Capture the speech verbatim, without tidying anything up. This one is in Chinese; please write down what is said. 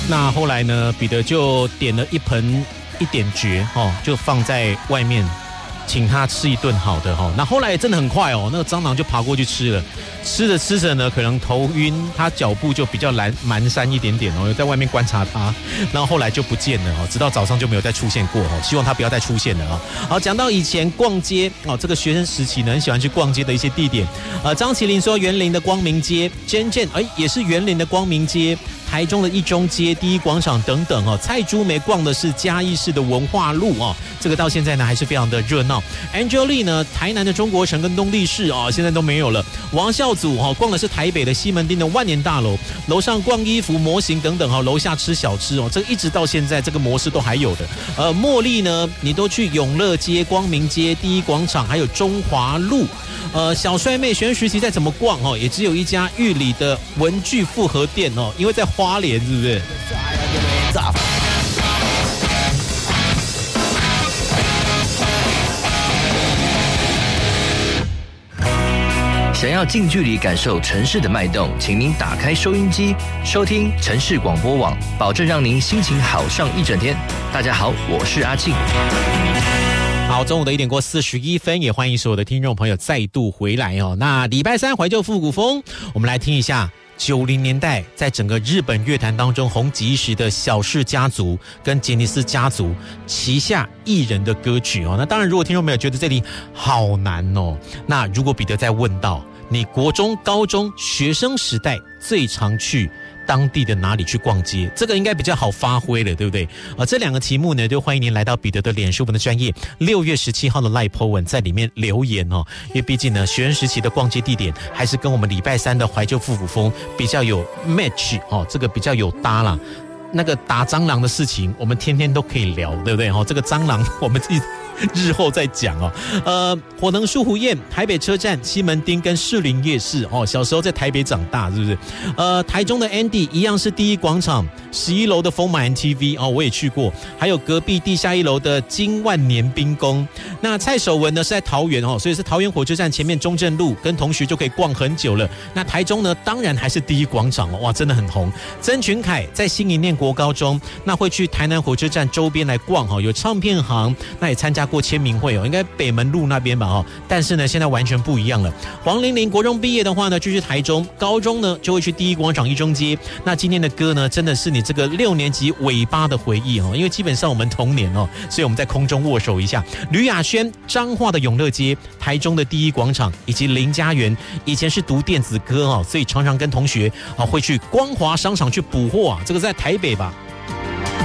那后来呢，彼得就点了一盆一点绝哦，就放在外面，请他吃一顿好的哦。那后来真的很快哦，那个蟑螂就爬过去吃了，吃着吃着呢，可能头晕，他脚步就比较蹒蹒跚一点点哦，在外面观察他，然后后来就不见了哦，直到早上就没有再出现过哦，希望他不要再出现了哦。好，讲到以前逛街哦，这个学生时期呢，很喜欢去逛街的一些地点，呃，张麒麟说园林的光明街，真正哎也是园林的光明街。台中的一中街、第一广场等等哦，蔡珠梅逛的是嘉义市的文化路哦，这个到现在呢还是非常的热闹。Angel 呢，台南的中国城跟东力士哦，现在都没有了。王孝祖哦，逛的是台北的西门町的万年大楼，楼上逛衣服、模型等等哦，楼下吃小吃哦，这个一直到现在这个模式都还有的。呃，茉莉呢，你都去永乐街、光明街、第一广场，还有中华路。呃，小帅妹学生时期再怎么逛哦，也只有一家玉里的文具复合店哦，因为在花莲是不是？ 想要近距离感受城市的脉动，请您打开收音机，收听城市广播网，保证让您心情好上一整天。大家好，我是阿庆。 好，中午的一点过四十一分，也欢迎所有的听众朋友再度回来哦。那礼拜三怀旧复古风，我们来听一下九零年代在整个日本乐坛当中红极一时的小氏家族跟杰尼斯家族旗下艺人的歌曲哦。那当然，如果听众朋友觉得这里好难哦，那如果彼得再问到你国中、高中学生时代最常去当地的哪里去逛街，这个应该比较好发挥了，对不对？呃，这两个题目呢，就欢迎您来到彼得的脸书文的专页六月十七号的 Live po 文，在里面留言哦。因为毕竟呢，学生时期的逛街地点还是跟我们礼拜三的怀旧复古风比较有 match 哦，这个比较有搭啦。那个打蟑螂的事情，我们天天都可以聊，对不对？哦，这个蟑螂我们自己日后再讲哦。呃，火能树湖宴、台北车站、西门町跟士林夜市哦，小时候在台北长大，是不是？呃，台中的 Andy 一样是第一广场十一楼的丰满 M T V 哦，我也去过，还有隔壁地下一楼的金万年冰宫。那蔡守文呢是在桃园哦，所以是桃园火车站前面中正路，跟同学就可以逛很久了。那台中呢，当然还是第一广场哦，哇，真的很红。曾群凯在新营念国高中，那会去台南火车站周边来逛哈，有唱片行，那也参加过签名会哦，应该北门路那边吧哈。但是呢，现在完全不一样了。黄玲玲国中毕业的话呢，就去台中，高中呢就会去第一广场一中街。那今天的歌呢，真的是你这个六年级尾巴的回忆哦，因为基本上我们同年哦，所以我们在空中握手一下。吕雅轩彰化的永乐街、台中的第一广场以及林家园，以前是读电子科哦，所以常常跟同学啊会去光华商场去补货啊，这个在台北吧。